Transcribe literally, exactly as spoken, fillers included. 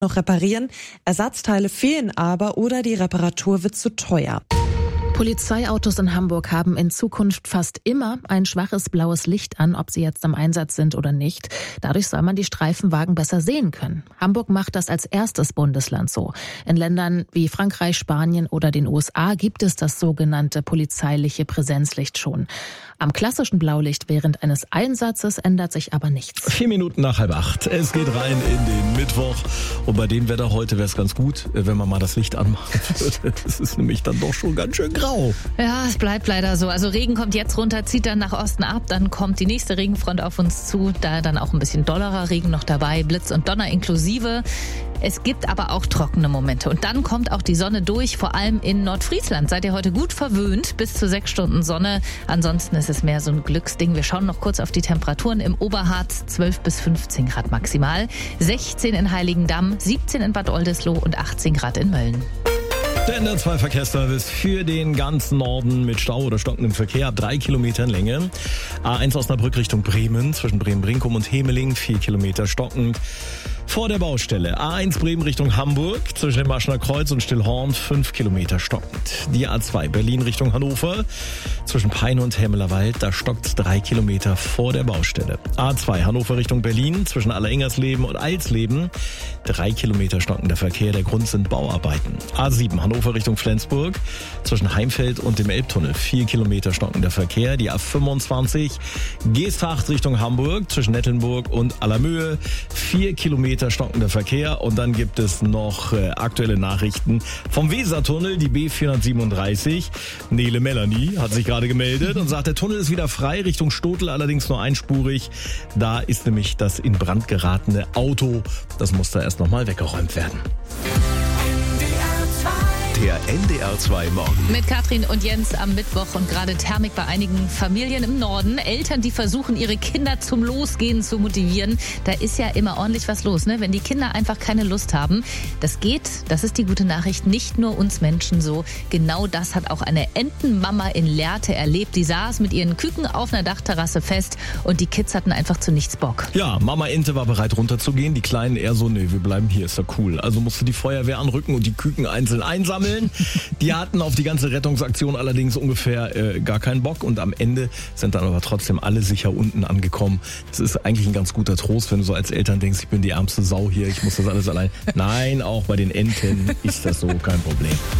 noch reparieren. Ersatzteile fehlen aber oder die Reparatur wird zu teuer. Polizeiautos in Hamburg haben in Zukunft fast immer ein schwaches blaues Licht an, ob sie jetzt im Einsatz sind oder nicht. Dadurch soll man die Streifenwagen besser sehen können. Hamburg macht das als erstes Bundesland so. In Ländern wie Frankreich, Spanien oder den U S A gibt es das sogenannte polizeiliche Präsenzlicht schon. Am klassischen Blaulicht während eines Einsatzes ändert sich aber nichts. Vier Minuten nach halb acht. Es geht rein in den Mittwoch. Und bei dem Wetter heute wäre es ganz gut, wenn man mal das Licht anmachen würde. Es ist nämlich dann doch schon ganz schön grau. Ja, es bleibt leider so. Also Regen kommt jetzt runter, zieht dann nach Osten ab. Dann kommt die nächste Regenfront auf uns zu. Da dann auch ein bisschen dollerer Regen noch dabei. Blitz und Donner inklusive. Es gibt aber auch trockene Momente. Und dann kommt auch die Sonne durch, vor allem in Nordfriesland. Seid ihr heute gut verwöhnt, bis zu sechs Stunden Sonne. Ansonsten ist es mehr so ein Glücksding. Wir schauen noch kurz auf die Temperaturen im Oberharz. zwölf bis fünfzehn Grad maximal. sechzehn in Heiligendamm, siebzehn in Bad Oldesloe und achtzehn Grad in Mölln. Der N D R zwei Verkehrsservice für den ganzen Norden mit Stau oder stockendem Verkehr ab drei Kilometern Länge. A eins Osnabrück Richtung Bremen, zwischen Bremen-Brinkum und Hemeling, vier Kilometer stockend. Vor der Baustelle A eins Bremen Richtung Hamburg, zwischen dem Maschener Kreuz und Stillhorn, fünf Kilometer stockend. Die A zwei Berlin Richtung Hannover, zwischen Peine und Hämelerwald, da stockt drei Kilometer vor der Baustelle. A zwei Hannover Richtung Berlin, zwischen Alleringersleben und Eilsleben, drei Kilometer stockender Verkehr, der Grund sind Bauarbeiten. A sieben Hannover Richtung Flensburg, zwischen Heimfeld und dem Elbtunnel, vier Kilometer stockender Verkehr. Die A fünfundzwanzig Geesthacht Richtung Hamburg, zwischen Nettelnburg und Allermöhe, vier Kilometer stockender Verkehr. Und dann gibt es noch äh, aktuelle Nachrichten vom Wesertunnel, die B vierhundertsiebenunddreißig. Nele Melanie hat sich gerade gemeldet und sagt, der Tunnel ist wieder frei, Richtung Stotel, allerdings nur einspurig. Da ist nämlich das in Brand geratene Auto. Das muss da erst nochmal weggeräumt werden. Der N D R zwei Morgen. Mit Katrin und Jens am Mittwoch und gerade Thermik bei einigen Familien im Norden. Eltern, die versuchen, ihre Kinder zum Losgehen zu motivieren. Da ist ja immer ordentlich was los, ne? Wenn die Kinder einfach keine Lust haben. Das geht, das ist die gute Nachricht, nicht nur uns Menschen so. Genau das hat auch eine Entenmama in Lehrte erlebt. Die saß mit ihren Küken auf einer Dachterrasse fest und die Kids hatten einfach zu nichts Bock. Ja, Mama Ente war bereit runterzugehen. Die Kleinen eher so, nee, wir bleiben hier, ist ja cool. Also musste die Feuerwehr anrücken und die Küken einzeln einsammeln. Die hatten auf die ganze Rettungsaktion allerdings ungefähr äh, gar keinen Bock und am Ende sind dann aber trotzdem alle sicher unten angekommen. Das ist eigentlich ein ganz guter Trost, wenn du so als Eltern denkst, ich bin die ärmste Sau hier, ich muss das alles allein. Nein, auch bei den Enten ist das so kein Problem.